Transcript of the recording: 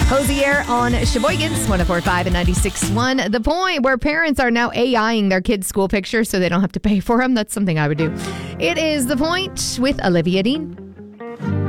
Hosier on Sheboygan's 104.5 and 96.1. The Point, where parents are now AIing their kids' school pictures so they don't have to pay for them. That's something I would do. It is The Point with Olivia Dean.